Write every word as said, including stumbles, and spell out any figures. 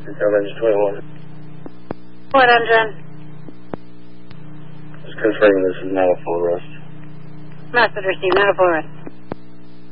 Avenger twenty-one. What, Engine? Just confirming this is not a full arrest. Message received, not a full arrest.